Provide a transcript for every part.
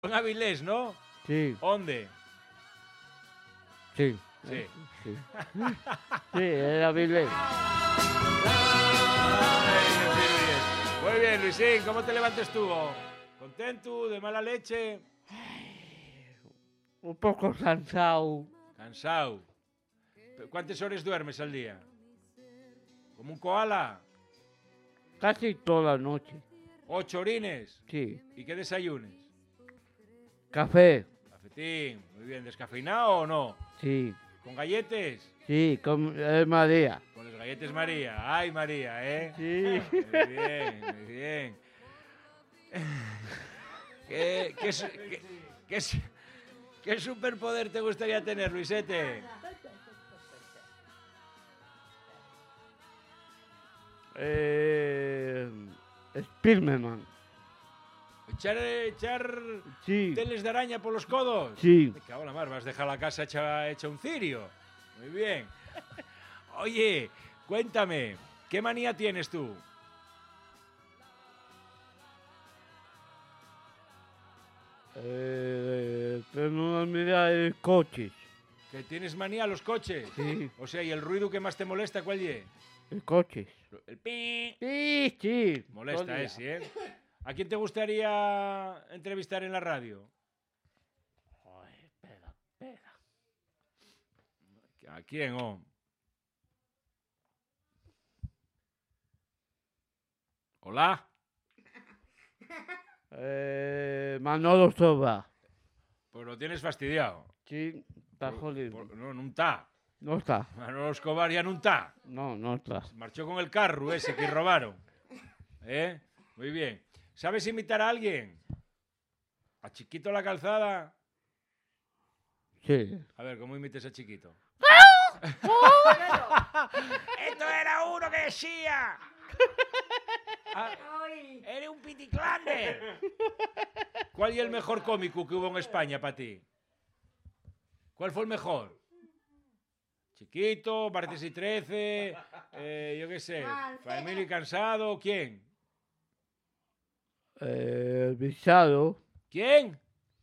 En Avilés, ¿no? Sí, ¿Dónde? sí. Sí. Sí, sí, era Avilés. Muy bien, Luisín, ¿cómo te levantes tú? ¿Contento? ¿De mala leche? Un poco cansado. ¿Cansado? ¿Cuántas horas duermes al día? ¿Como un koala? Casi toda la noche. 8 orines. Sí. ¿Y qué desayunes? Café. Cafetín. Muy bien, ¿descafeinado o no? Sí. ¿Con galletes? Sí, con María. Con los galletes María. Ay, María, ¿eh? Sí. Muy bien, muy bien. ¿Qué superpoder te gustaría tener, Luisete? Spiderman. ¿Echar Sí. teles de araña por los codos? Sí. Me cago en la mar, vas a dejar la casa hecha un cirio. Muy bien. Oye, cuéntame, ¿qué manía tienes tú? Tengo una mirada de coches. ¿Que tienes manía a los coches? Sí. O sea, ¿y el ruido que más te molesta cuál es? De coches. El pi. Sí, sí. Molesta todo el día. ese, ¿eh? ¿A quién te gustaría entrevistar en la radio? Joder, espera, espera. ¿A quién, oh? ¿Hola? Manolo Soba. Pues lo tienes fastidiado. Sí, está jodido. No, no está. No está. Manolo Escobar ya no está. No está. Marchó con el carro ese que robaron. ¿Eh? Muy bien. ¿Sabes imitar a alguien? ¿A Chiquito la Calzada? Sí. A ver, ¿cómo imites a Chiquito? ¡Esto era uno que decía! Ah, ¡eres un piticlander! ¿Cuál es el mejor cómico que hubo en España para ti? ¿Cuál fue el mejor? Chiquito, Martes y 13, yo qué sé, Familia y Cansado, ¿quién? Visado. ¿Quién?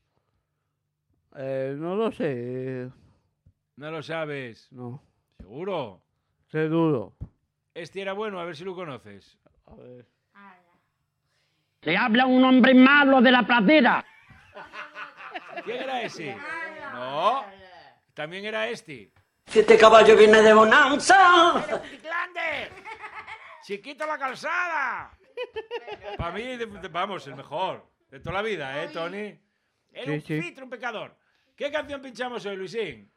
No lo sé. No lo sabes. No. ¿Seguro? Sé duro. Este era bueno, a ver si lo conoces. A ver. Le habla un hombre malo de la pradera. ¿Quién era ese? No. También era este. Si este caballo viene de bonanza. ¡Eres un piticlander! ¡Chiquito la Calzada! Para mí, vamos, el mejor de toda la vida, ¿eh, Tony? Era Sí, un sí. filtro, un pecador. ¿Qué canción pinchamos hoy, Luisín?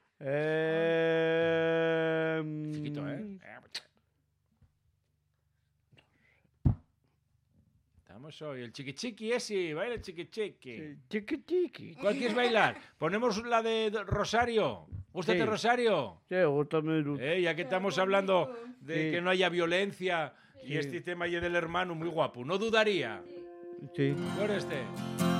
Chiquito, ¿eh? Estamos hoy. El chiqui chiqui ese, baila el chiqui chiqui. Chiqui chiqui. ¿Cuál quieres bailar? Ponemos la de Rosario. ¿Gústate Sí. Rosario? Sí, gústame mucho. Ya que estamos hablando de Sí. que no haya violencia y Sí. este tema y del hermano muy guapo. No dudaría. Sí. ¿No eres este?